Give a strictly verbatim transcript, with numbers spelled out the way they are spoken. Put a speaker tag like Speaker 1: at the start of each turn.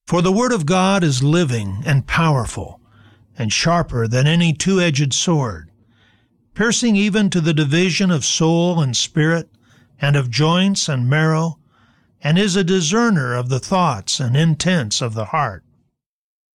Speaker 1: For the word of God is living and powerful, and sharper than any two-edged sword, piercing even to the division of soul and spirit, and of joints and marrow, and is a discerner of the thoughts and intents of the heart.